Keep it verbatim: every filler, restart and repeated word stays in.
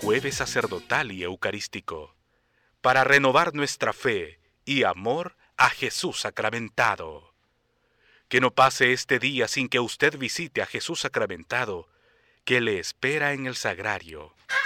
jueves sacerdotal y eucarístico, para renovar nuestra fe y amor a Jesús sacramentado. Que no pase este día sin que usted visite a Jesús sacramentado, que le espera en el sagrario.